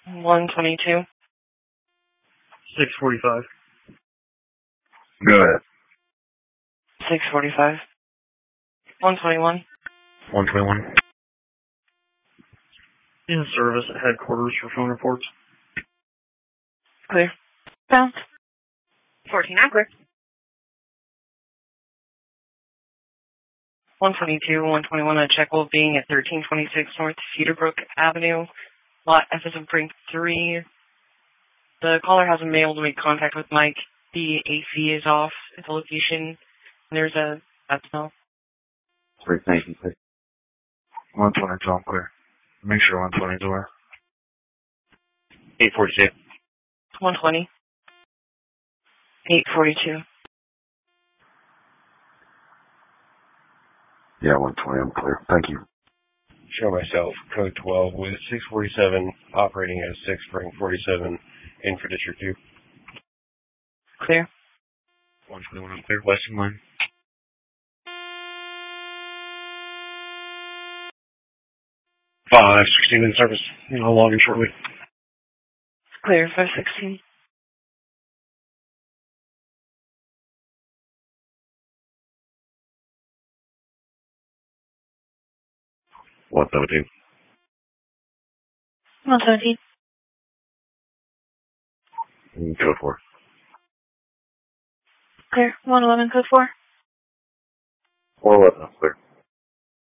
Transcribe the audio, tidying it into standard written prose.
122. 645. Go ahead. 645. 121. 121. In service at headquarters for phone reports. Clear. Bounce. 14 clear. 122, 121, a check will being at 1326 North Cedarbrook Avenue, lot F as in Brink 3. The caller hasn't been able to make contact with Mike. The AC is off at the location. There's a bad smell. Great, thank you. 122, I'm clear. Make sure 120 door. 842. 120. 842. Yeah, 120, I'm clear. Thank you. Show myself, code 12 with 647, operating at 6 Spring 47 in for District 2. Clear. 121, I'm clear. Western line. 516 in service. I'll log in shortly. Clear. 516. What, 17? 117. Code 4. Clear. 111, code 4. 411, I'm clear.